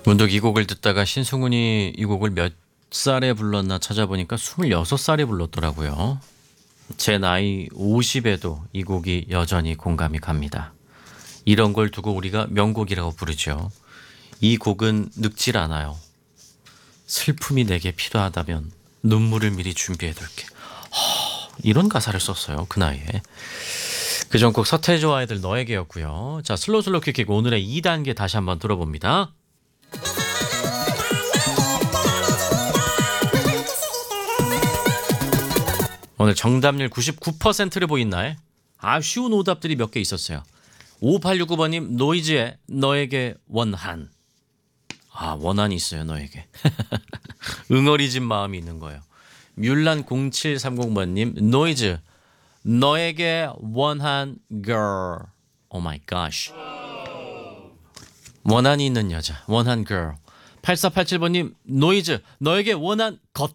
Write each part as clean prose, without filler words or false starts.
문득 이 곡을 듣다가 신승훈이 이 곡을 몇 살에 불렀나 찾아보니까 26살에 불렀더라고요. 제 나이 50에도 이 곡이 여전히 공감이 갑니다. 이런 걸 두고 우리가 명곡이라고 부르죠. 이 곡은 늙질 않아요. 슬픔이 내게 필요하다면 눈물을 미리 준비해둘게. 이런 가사를 썼어요. 그 나이에. 그 전곡 서태지와 아이들 너에게였고요. 자, 슬로우 킥킥 오늘의 2단계 다시 한번 들어봅니다. 오늘 정답률 99%를 보인 날 쉬운 오답들이 몇 개 있었어요. 5869번님 노이즈의 너에게 원한. 원한이 있어요 너에게. 응어리진 마음이 있는 거예요. 뮬란 0730번님 노이즈 너에게 원한 girl. 오 마이 갓. 원한이 있는 여자 원한 girl. 8487번님 노이즈 너에게 원한 것.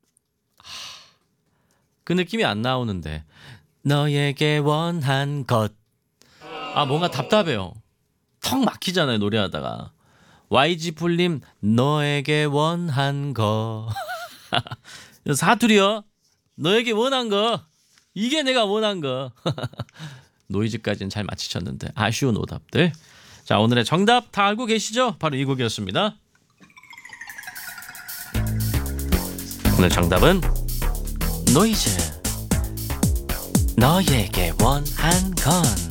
그 느낌이 안 나오는데 너에게 원한 것. 뭔가 답답해요. 턱 막히잖아요 노래하다가. YG풀님 너에게 원한 거. 사투리요. 너에게 원한 거. 이게 내가 원한 거. 노이즈까지는 잘 맞히셨는데 아쉬운 오답들. 자, 오늘의 정답 다 알고 계시죠? 바로 이 곡이었습니다. 오늘 정답은 노이즈 너에게 원한 건.